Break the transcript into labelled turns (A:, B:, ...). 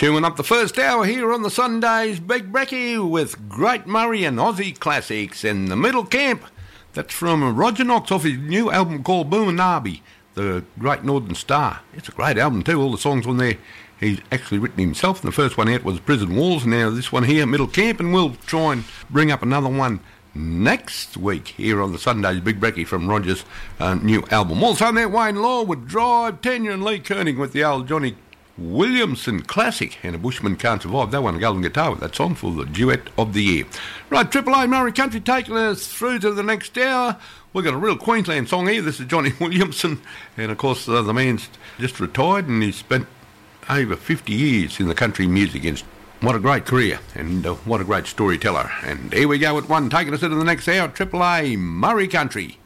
A: Queuing up the first hour here on the Sunday's Big Brekkie with Great Murray and Aussie classics in the Middle Camp. That's from Roger Knox off his new album called Boominabe, The Great Northern Star. It's a great album too, all the songs on there he's actually written himself. And the first one out was Prison Walls, now this one here, Middle Camp, and we'll try and bring up another one next week here on the Sunday's Big Brekkie from Roger's new album. Also on there, Wayne Law with Drive, Tanya and Lee Koenig with the old Johnny Williamson classic, and A Bushman Can't Survive. They won a golden guitar with that song for the Duet of the Year. Right, Triple A Murray Country taking us through to the next hour. We've got a real Queensland song here. This is Johnny Williamson, and of course the man's just retired and he's spent over 50 years in the country music. And what a great career, and what a great storyteller. And here we go with one taking us into the next hour, Triple A Murray Country.